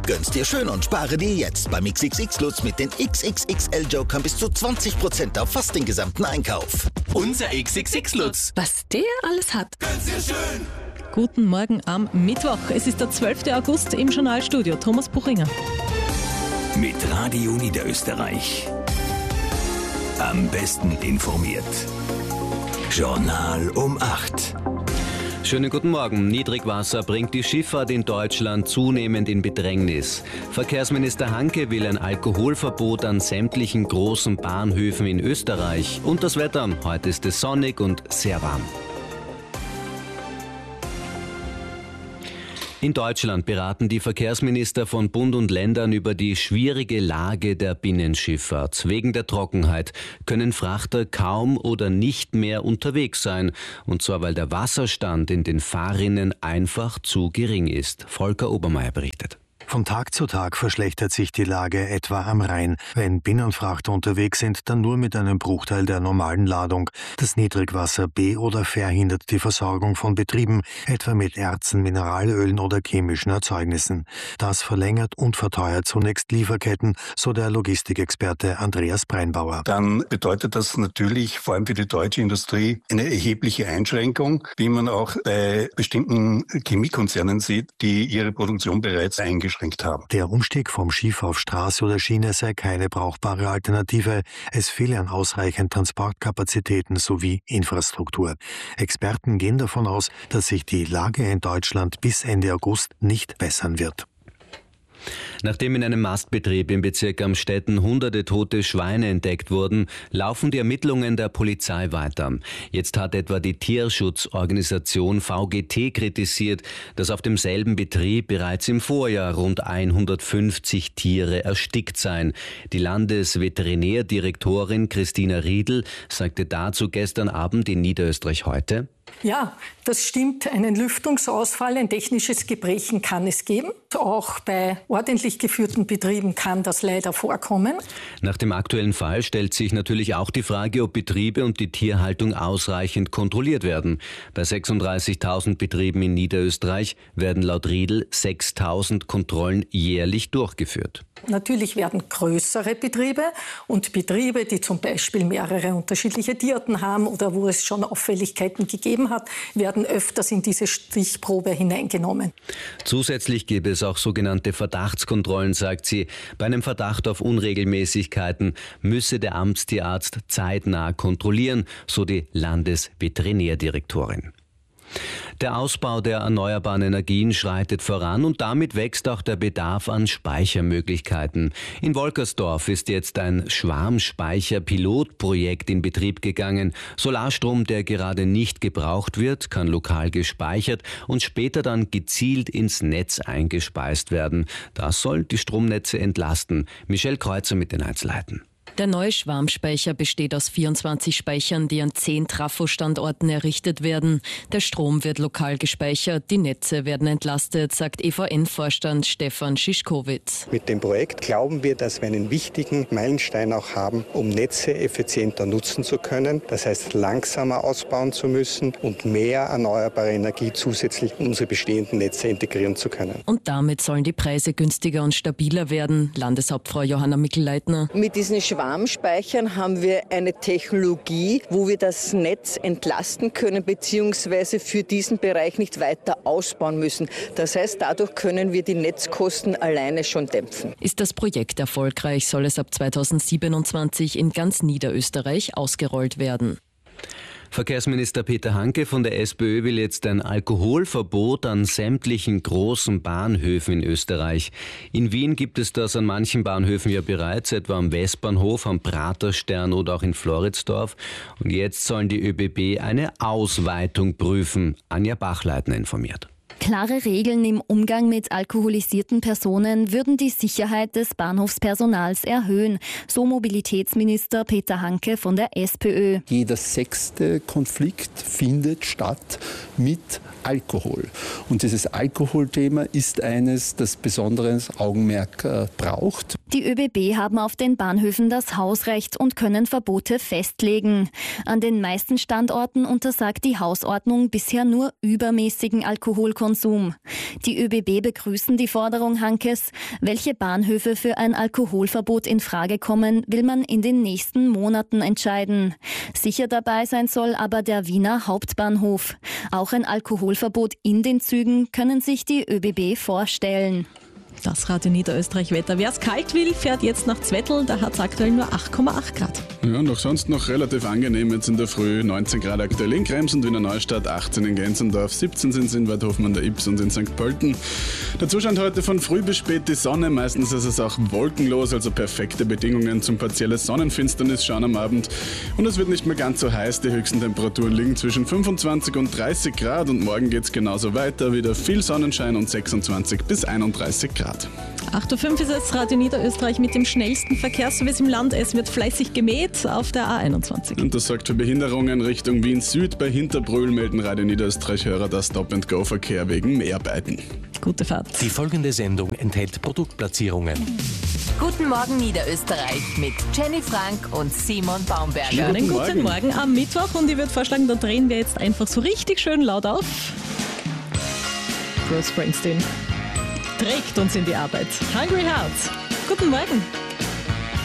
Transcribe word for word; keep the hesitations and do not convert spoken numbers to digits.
Gönn's dir schön und spare dir jetzt beim X X X-Lutz mit den X X X L-Jokern bis zu zwanzig Prozent auf fast den gesamten Einkauf. Unser X X X-Lutz. Was der alles hat. Gönn's dir schön. Guten Morgen am Mittwoch. Es ist der zwölfte August im Journalstudio. Thomas Buchinger. Mit Radio Niederösterreich. Am besten informiert. Journal um acht. Schönen guten Morgen. Niedrigwasser bringt die Schifffahrt in Deutschland zunehmend in Bedrängnis. Verkehrsminister Hanke will ein Alkoholverbot an sämtlichen großen Bahnhöfen in Österreich. Und das Wetter. Heute ist es sonnig und sehr warm. In Deutschland beraten die Verkehrsminister von Bund und Ländern über die schwierige Lage der Binnenschifffahrt. Wegen der Trockenheit können Frachter kaum oder nicht mehr unterwegs sein. Und zwar, weil der Wasserstand in den Fahrrinnen einfach zu gering ist. Volker Obermeier berichtet. Von Tag zu Tag verschlechtert sich die Lage etwa am Rhein. Wenn Binnenfrachter unterwegs sind, dann nur mit einem Bruchteil der normalen Ladung. Das Niedrigwasser be- oder verhindert die Versorgung von Betrieben, etwa mit Erzen, Mineralölen oder chemischen Erzeugnissen. Das verlängert und verteuert zunächst Lieferketten, so der Logistikexperte Andreas Breinbauer. Dann bedeutet das natürlich vor allem für die deutsche Industrie eine erhebliche Einschränkung, wie man auch bei bestimmten Chemiekonzernen sieht, die ihre Produktion bereits eingeschränkt haben. Der Umstieg vom Schiff auf Straße oder Schiene sei keine brauchbare Alternative. Es fehle an ausreichend Transportkapazitäten sowie Infrastruktur. Experten gehen davon aus, dass sich die Lage in Deutschland bis Ende August nicht bessern wird. Nachdem in einem Mastbetrieb im Bezirk Amstetten hunderte tote Schweine entdeckt wurden, laufen die Ermittlungen der Polizei weiter. Jetzt hat etwa die Tierschutzorganisation V G T kritisiert, dass auf demselben Betrieb bereits im Vorjahr rund hundertfünfzig Tiere erstickt seien. Die Landesveterinärdirektorin Christina Riedl sagte dazu gestern Abend in Niederösterreich heute: Ja, das stimmt. Einen Lüftungsausfall, ein technisches Gebrechen kann es geben. Auch bei ordentlich geführten Betrieben kann das leider vorkommen. Nach dem aktuellen Fall stellt sich natürlich auch die Frage, ob Betriebe und die Tierhaltung ausreichend kontrolliert werden. Bei sechsunddreißigtausend Betrieben in Niederösterreich werden laut Riedl sechstausend Kontrollen jährlich durchgeführt. Natürlich werden größere Betriebe und Betriebe, die zum Beispiel mehrere unterschiedliche Tierarten haben oder wo es schon Auffälligkeiten gegeben hat, werden öfters in diese Stichprobe hineingenommen. Zusätzlich gäbe es auch sogenannte Verdachtskontrollen, sagt sie. Bei einem Verdacht auf Unregelmäßigkeiten müsse der Amtstierarzt zeitnah kontrollieren, so die Landesveterinärdirektorin. Der Ausbau der erneuerbaren Energien schreitet voran und damit wächst auch der Bedarf an Speichermöglichkeiten. In Wolkersdorf ist jetzt ein Schwarmspeicher-Pilotprojekt in Betrieb gegangen. Solarstrom, der gerade nicht gebraucht wird, kann lokal gespeichert und später dann gezielt ins Netz eingespeist werden. Das soll die Stromnetze entlasten. Michelle Kreuzer mit den Einzelheiten. Der neue Schwarmspeicher besteht aus vierundzwanzig Speichern, die an zehn Trafostandorten errichtet werden. Der Strom wird lokal gespeichert, die Netze werden entlastet, sagt E V N-Vorstand Stefan Schischkowitz. Mit dem Projekt glauben wir, dass wir einen wichtigen Meilenstein auch haben, um Netze effizienter nutzen zu können. Das heißt, langsamer ausbauen zu müssen und mehr erneuerbare Energie zusätzlich in unsere bestehenden Netze integrieren zu können. Und damit sollen die Preise günstiger und stabiler werden. Landeshauptfrau Johanna Mikl-Leitner. Mit diesen Schwarmspeichern haben wir eine Technologie, wo wir das Netz entlasten können bzw. für diesen Bereich nicht weiter ausbauen müssen. Das heißt, dadurch können wir die Netzkosten alleine schon dämpfen. Ist das Projekt erfolgreich, soll es ab zweitausendsiebenundzwanzig in ganz Niederösterreich ausgerollt werden. Verkehrsminister Peter Hanke von der SPÖ will jetzt ein Alkoholverbot an sämtlichen großen Bahnhöfen in Österreich. In Wien gibt es das an manchen Bahnhöfen ja bereits, etwa am Westbahnhof, am Praterstern oder auch in Floridsdorf. Und jetzt sollen die ÖBB eine Ausweitung prüfen. Anja Bachleitner informiert. Klare Regeln im Umgang mit alkoholisierten Personen würden die Sicherheit des Bahnhofspersonals erhöhen, so Mobilitätsminister Peter Hanke von der SPÖ. Jeder sechste Konflikt findet statt mit Alkohol. Und dieses Alkoholthema ist eines, das besonderes Augenmerk äh, braucht. Die ÖBB haben auf den Bahnhöfen das Hausrecht und können Verbote festlegen. An den meisten Standorten untersagt die Hausordnung bisher nur übermäßigen Alkoholkonsum. Die ÖBB begrüßen die Forderung Hankes. Welche Bahnhöfe für ein Alkoholverbot in Frage kommen, will man in den nächsten Monaten entscheiden. Sicher dabei sein soll aber der Wiener Hauptbahnhof. Auch ein Alkoholverbot in den Zügen können sich die ÖBB vorstellen. Das Radio Niederösterreich Wetter. Wer es kalt will, fährt jetzt nach Zwettl. Da hat es aktuell nur acht Komma acht Grad. Ja, und auch sonst noch relativ angenehm jetzt in der Früh. neunzehn Grad aktuell in Krems und Wiener Neustadt, achtzehn in Gänserndorf, siebzehn sind es in Weidhofen an der Ybbs und in Sankt Pölten. Der Zustand heute von früh bis spät die Sonne. Meistens ist es auch wolkenlos, also perfekte Bedingungen zum partielle Sonnenfinsternis schauen am Abend. Und es wird nicht mehr ganz so heiß. Die höchsten Temperaturen liegen zwischen fünfundzwanzig und dreißig Grad. Und morgen geht es genauso weiter. Wieder viel Sonnenschein und sechsundzwanzig bis einunddreißig Grad. acht Uhr fünf ist jetzt Radio Niederösterreich mit dem schnellsten Verkehrsservice im Land. Es wird fleißig gemäht auf der A einundzwanzig. Und das sorgt für Behinderungen Richtung Wien Süd. Bei Hinterbrühl melden Radio Niederösterreich-Hörer das Stop-and-Go-Verkehr wegen Mehrarbeiten. Gute Fahrt. Die folgende Sendung enthält Produktplatzierungen. Guten Morgen Niederösterreich mit Jenny Frank und Simon Baumberger. Einen guten Morgen am Mittwoch und ich würde vorschlagen, da drehen wir jetzt einfach so richtig schön laut auf. Bruce Springsteen trägt uns in die Arbeit. Hungry Hearts. Guten Morgen.